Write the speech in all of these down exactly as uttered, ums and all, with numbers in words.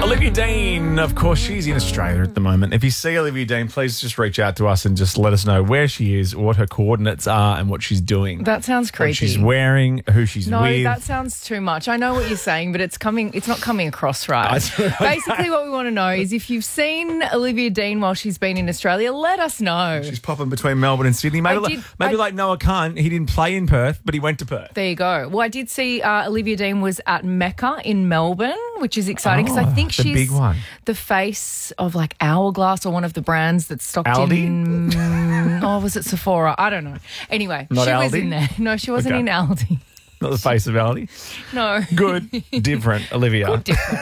Olivia Dean, of course, she's in Australia at the moment. If you see Olivia Dean, please just reach out to us and just let us know where she is, what her coordinates are, and what she's doing. That sounds creepy. What she's wearing, who she's no, with. No, that sounds too much. I know what you're saying, but it's coming. It's not coming across right. Okay. Basically, what we want to know is if you've seen Olivia Dean while she's been in Australia, let us know. She's popping between Melbourne and Sydney. Maybe, I like, did- maybe I- like Noah Khan. He didn't play in Perth, but he went to Perth. There you go. Well, I did see uh, Olivia Dean was at Mecca in Melbourne, which is exciting because I Oh, think the she's big one. the face of like Hourglass or one of the brands that's stocked Aldi? in. Oh, was it Sephora? I don't know. Anyway, Not she was Aldi? in there. No, she wasn't Okay. in Aldi. Not the face of Aldi. No. Good, different, Olivia. Good different.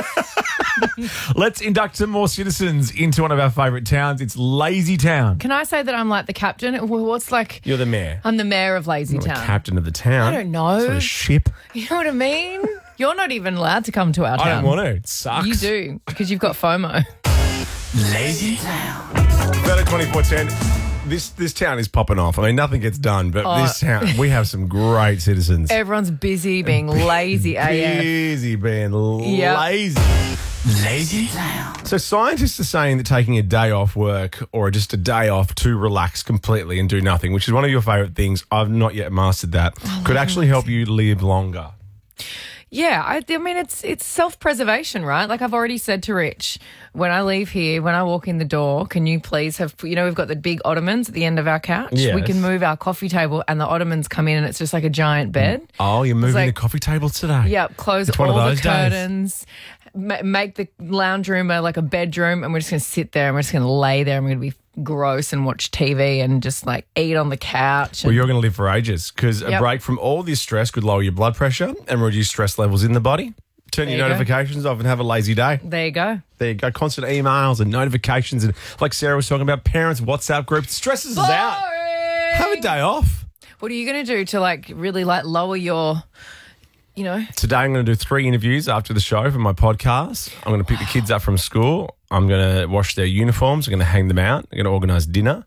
Let's induct some more citizens into one of our favourite towns. It's Lazy Town. Can I say that I'm like the captain? Well, what's like? You're the mayor. I'm the mayor of Lazy You're the Town. captain of the town. I don't know. Sort of ship. You know what I mean? You're not even allowed to come to our town. I don't want to. It sucks. You do because you've got FOMO. Lazy Town. Better twenty-four ten. This this town is popping off. I mean, nothing gets done, but Oh. this town, we have some great citizens. Everyone's busy being lazy A F. Busy being Yep. lazy. Lazy Town. So scientists are saying that taking a day off work or just a day off to relax completely and do nothing, which is one of your favourite things, I've not yet mastered that, could actually help you live longer. Yeah, I, I mean, it's it's self-preservation, right? Like I've already said to Rich, when I leave here, when I walk in the door, can you please have, you know, we've got the big ottomans at the end of our couch. Yes. We can move our coffee table and the ottomans come in and it's just like a giant bed. Oh, you're moving like- the coffee table today? Yep, close It's one of all the those days. curtains, ma- make the lounge room a, like a bedroom, and we're just going to sit there and we're just going to lay there and we're going to be gross and watch T V and just like eat on the couch. Well, and- you're going to live for ages because a Yep. break from all this stress could lower your blood pressure and reduce stress levels in the body. Turn There your you go. notifications off and have a lazy day. there you go. There you go. Constant emails and notifications. And like Sarah was talking about, parents' WhatsApp group stresses us out. Boring. Have a day off. What are you going to do to like really like lower your, you know? Today I'm going to do three interviews after the show for my podcast. I'm going to pick the kids up from school. I'm going to wash their uniforms. I'm going to hang them out. I'm going to organise dinner.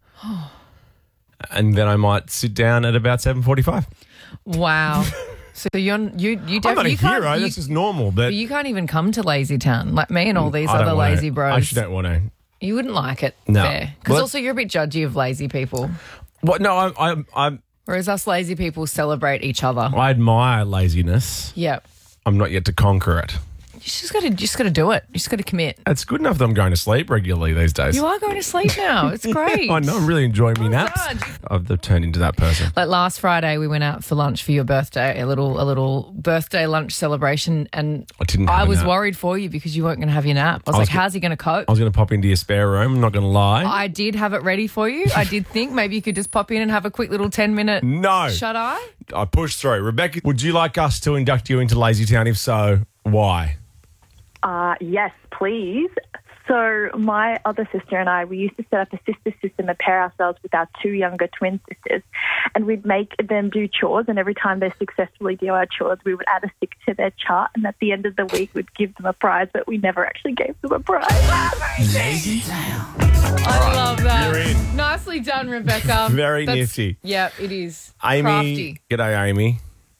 And then I might sit down at about seven forty-five. Wow. So you're you you I'm not a definitely you can't- hero. you- This is normal. But but you can't even come to Lazy Town like me and all these I don't other wanna- lazy bros. I just don't want to. You wouldn't like it. No. Because Well- also you're a bit judgy of lazy people. What? No, I, I, I, Whereas us lazy people celebrate each other. I admire laziness. Yep. I'm not yet to conquer it. You just gotta you just gotta do it. You just gotta commit. It's good enough that I'm going to sleep regularly these days. You are going to sleep now. It's great. I know. I'm really enjoying me naps. God. I've turned into that person. Like last Friday, we went out for lunch for your birthday, a little a little birthday lunch celebration, and I didn't have I a was nap. worried for you because you weren't going to have your nap. I was, I was like, go- "How's he going to cope?" I was going to pop into your spare room. I'm not going to lie. I did have it ready for you. I did think maybe you could just pop in and have a quick little ten minute no. shut eye. I pushed through. Rebecca, would you like us to induct you into Lazy Town? If so, why? Uh, yes, please. So my other sister and I, we used to set up a sister system and pair ourselves with our two younger twin sisters, and we'd make them do chores, and every time they successfully do our chores, we would add a stick to their chart, and at the end of the week, we'd give them a prize, but we never actually gave them a prize. Lazy Town. I love that. you're in. Nicely done, Rebecca. Very That's- nifty. Yeah, it is. Amy. Crafty. G'day, Amy.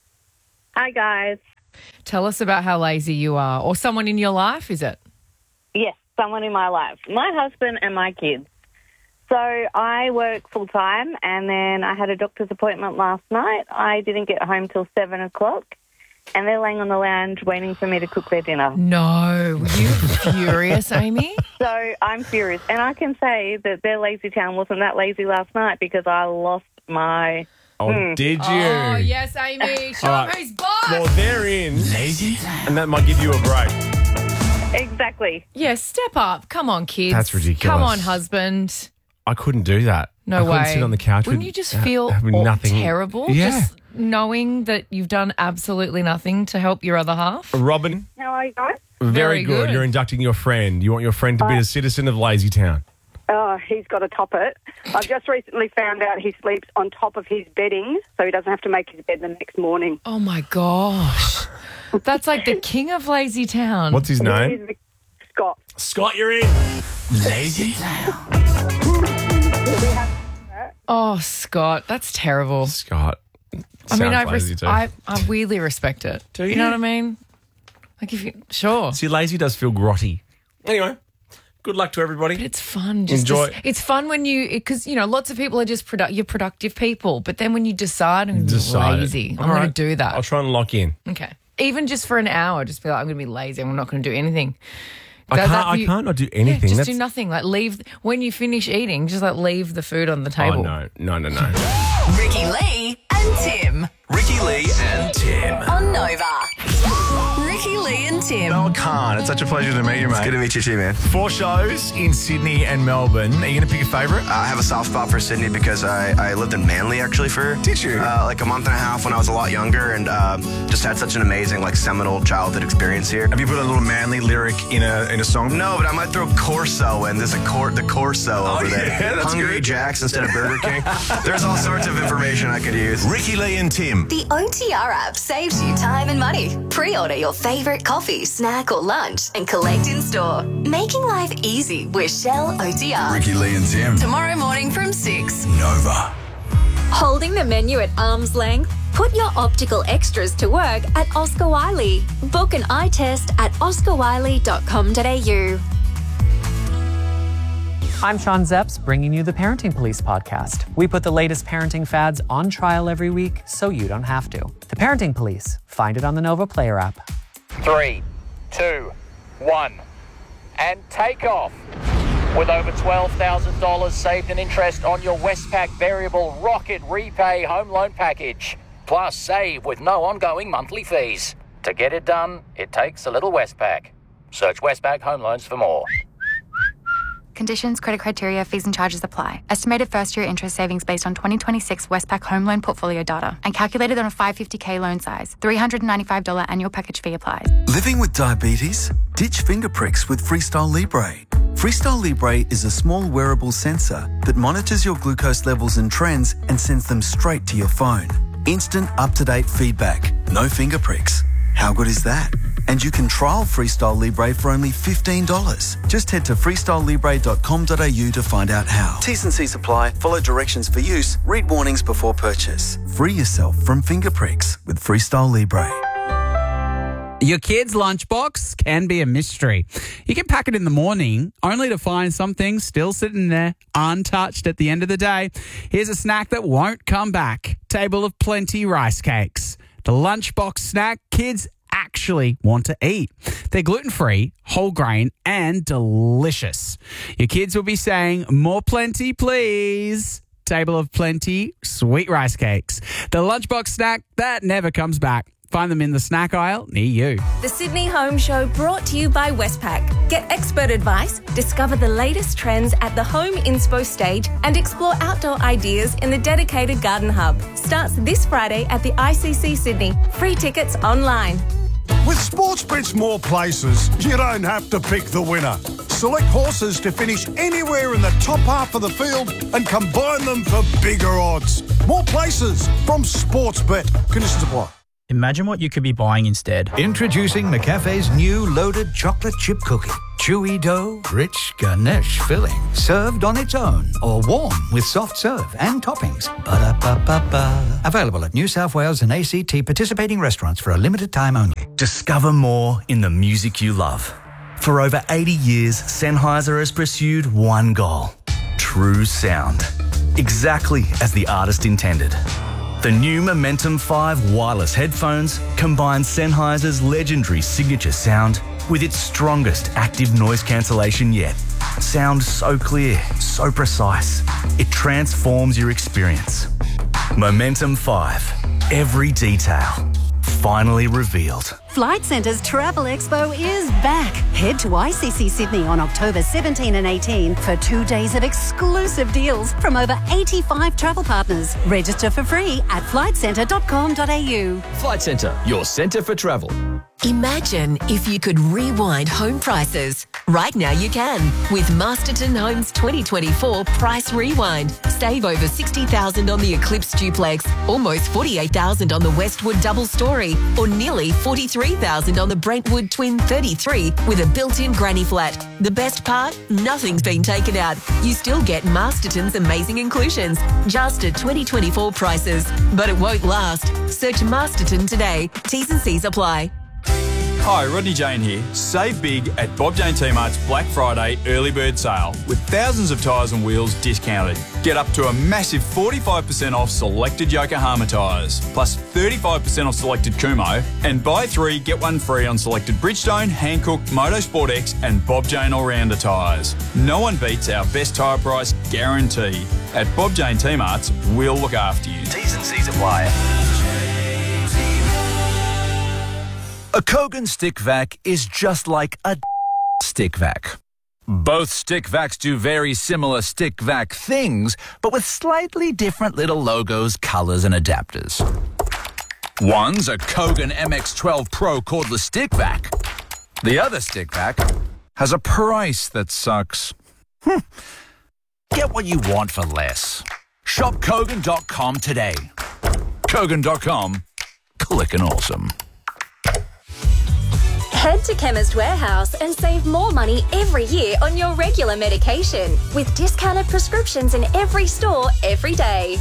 Hi, guys. Tell us about how lazy you are, or someone in your life. Is it? Yes, someone in my life. My husband and my kids. So I work full time, and then I had a doctor's appointment last night. I didn't get home till seven o'clock, and they're laying on the lounge waiting for me to cook their dinner. No. Were you furious, Amy? So I'm furious, and I can say that their lazy town wasn't that lazy last night because I lost my. Oh, did you? Oh yes, Amy. Show All them right. who's boss. Well, they're in, Lazy Town. and that might give you a break. Exactly. Yeah, step up. Come on, kids. That's ridiculous. Come on, husband. I couldn't do that. No I couldn't way. sit on the couch. Wouldn't with- you just ha- feel having all nothing. terrible? Yeah. Just knowing that you've done absolutely nothing to help your other half? Robin, How are you guys? very, Very good. good. You're inducting your friend. You want your friend to be a citizen of Lazy Town. Oh, he's got to top it. I've just recently found out he sleeps on top of his bedding, so he doesn't have to make his bed the next morning. Oh, my gosh. That's like the king of Lazy Town. What's his name? He's the- Scott. Scott, you're in. Lazy Town. Oh, Scott, that's terrible. Scott. I mean, I, Sounds lazy res- too. I, I weirdly respect it. Do You know you? what I mean? Like if you sure. See, lazy does feel grotty. Anyway, good luck to everybody. But it's fun. Just Enjoy. To, it's fun when you, because, you know, lots of people are just produ- you're productive people. But then when you decide, I'm Decide it. lazy. I'm All going right. to do that. I'll try and lock in. Okay. Even just for an hour, just be like, I'm going to be lazy. I'm not going to do anything. I Does can't. that for I you? can't not do Yeah, anything. just That's, do nothing. Like leave, when you finish eating, just like leave the food on the Oh table. no, no, no, no. Ricky Lee and Tim Ricky Lee and Tim. on Nova. Ricky Lee and Tim. Mel Khan, it's such a pleasure to meet you, mate. Good to meet you too, man. Four shows in Sydney and Melbourne. Are you going to pick a favourite? I have a soft spot for Sydney because I, I lived in Manly actually for Did you? Uh, like a month and a half when I was a lot younger, and uh, just had such an amazing like seminal childhood experience here. Have you put a little manly lyric in a in a song? No, but I might throw Corso in. There's a cor- the Corso over there. yeah, that's Hungry good. Jacks instead of Burger King. There's all sorts of information I could use. Ricky Lee and Tim. The O T R app saves you time and money. Pre-order your favourite coffee, snack or lunch and collect in store. Making life easy with Shell O T R. Ricky Lee and Tim. Tomorrow morning from six. Nova. Holding the menu at arm's length? Put your optical extras to work at Oscar Wiley. Book an eye test at oscar wiley dot com dot a u. I'm Sean Zepps, bringing you the Parenting Police podcast. We put the latest parenting fads on trial every week so you don't have to. The Parenting Police. Find it on the Nova Player app. Three, two, one, and take off. With over twelve thousand dollars saved in interest on your Westpac Variable Rocket Repay Home Loan Package. Plus save with no ongoing monthly fees. To get it done, it takes a little Westpac. Search Westpac Home Loans for more. Conditions, credit criteria, fees and charges apply. Estimated first-year interest savings based on twenty twenty-six Westpac home loan portfolio data and calculated on a five hundred fifty thousand loan size. three hundred ninety-five dollars annual package fee applies. Living with diabetes? Ditch finger pricks with Freestyle Libre. Freestyle Libre is a small wearable sensor that monitors your glucose levels and trends and sends them straight to your phone. Instant, up-to-date feedback. No finger pricks. How good is that? And you can trial Freestyle Libre for only fifteen dollars. Just head to freestyle libre dot com dot a u to find out how. T's and C's apply. Follow directions for use. Read warnings before purchase. Free yourself from finger pricks with Freestyle Libre. Your kid's lunchbox can be a mystery. You can pack it in the morning only to find some things still sitting there untouched at the end of the day. Here's a snack that won't come back. Table of Plenty rice cakes. The lunchbox snack kids actually want to eat. They're gluten-free, whole grain, and delicious. Your kids will be saying, more plenty, please. Table of Plenty sweet rice cakes. The lunchbox snack that never comes back. Find them in the snack aisle near you. The Sydney Home Show brought to you by Westpac. Get expert advice, discover the latest trends at the Home Inspo stage, and explore outdoor ideas in the dedicated Garden Hub. Starts this Friday at the I C C Sydney. Free tickets online. With Sportsbet's more places, you don't have to pick the winner. Select horses to finish anywhere in the top half of the field and combine them for bigger odds. More places from Sportsbet. Conditions apply. Imagine what you could be buying instead. Introducing McCafe's new loaded chocolate chip cookie. Chewy dough, rich ganache filling. Served on its own or warm with soft serve and toppings. Ba-da-ba-ba-ba. Available at New South Wales and A C T participating restaurants for a limited time only. Discover more in the music you love. For over eighty years, Sennheiser has pursued one goal. True sound. Exactly as the artist intended. The new Momentum five wireless headphones combine Sennheiser's legendary signature sound with its strongest active noise cancellation yet. Sound so clear, so precise, it transforms your experience. Momentum five, every detail, finally revealed. Flight Centre's Travel Expo is back. Head to I C C Sydney on October seventeenth and eighteenth for two days of exclusive deals from over eighty-five travel partners. Register for free at flight centre dot com dot a u. Flight Centre, your centre for travel. Imagine if you could rewind home prices. Right now you can with Masterton Homes twenty twenty-four Price Rewind. Save over sixty thousand dollars on the Eclipse Duplex, almost forty-eight thousand dollars on the Westwood Double Story, or nearly forty-three thousand dollars on the Brentwood Twin thirty-three with a built-in granny flat. The best part? Nothing's been taken out. You still get Masterton's amazing inclusions, just at twenty twenty-four prices. But it won't last. Search Masterton today. T's and C's apply. Hi, Rodney Jane here. Save big at Bob Jane T-Mart's Black Friday early bird sale with thousands of tyres and wheels discounted. Get up to a massive forty-five percent off selected Yokohama tyres, plus thirty-five percent off selected Kumho, and buy three, get one free on selected Bridgestone, Hankook, Motorsport X and Bob Jane All-Rounder tyres. No one beats our best tyre price guarantee. At Bob Jane T-Mart's, we'll look after you. T's and C's apply. A Kogan stick vac is just like a stick vac. Both stick vacs do very similar stick vac things, but with slightly different little logos, colours and adapters. One's a Kogan M X twelve Pro cordless stick vac. The other stick vac has a price that sucks. Hm. Get what you want for less. Shop Kogan dot com today. Kogan dot com. Clickin' awesome. Head to Chemist Warehouse and save more money every year on your regular medication with discounted prescriptions in every store every day.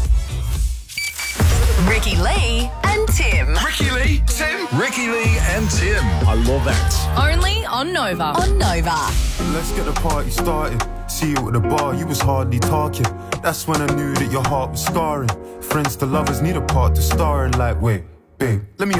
Ricky Lee and Tim. Ricky Lee, Tim. Ricky Lee and Tim. I love that. Only on Nova. On Nova. Let's get the party started. See you at the bar, you was hardly talking. That's when I knew that your heart was scarring. Friends to lovers need a part to star in. Like, wait, babe, let me